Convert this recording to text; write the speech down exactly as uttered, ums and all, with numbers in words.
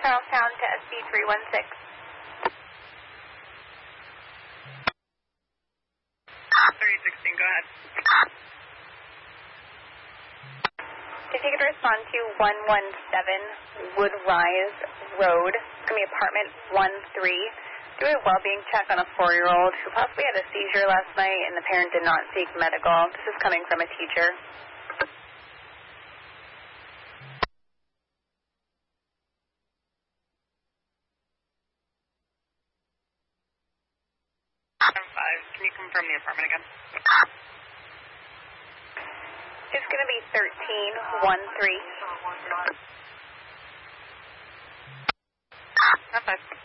Charlestown to S B three one six. three sixteen, go ahead. If you could respond to one one seven Wood Rise Road, it's going to be apartment one three. Do a well-being check on a four-year-old who possibly had a seizure last night and the parent did not seek medical. This is coming from a teacher. five, can you confirm the apartment again? It's going to be thirteen one three. Not five.